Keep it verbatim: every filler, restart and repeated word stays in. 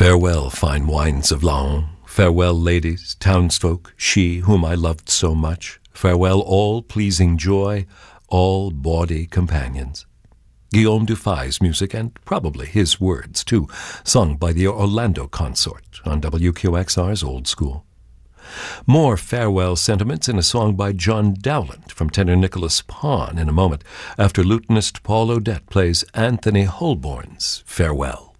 Farewell, fine wines of Laon. Farewell, ladies, townsfolk, she whom I loved so much. Farewell, all pleasing joy, all bawdy companions. Guillaume Dufay's music, and probably his words, too, sung by the Orlando Consort on W Q X R's Old School. More farewell sentiments in a song by John Dowland from tenor Nicholas Pon in a moment, after lutenist Paul Odette plays Anthony Holborn's Farewell.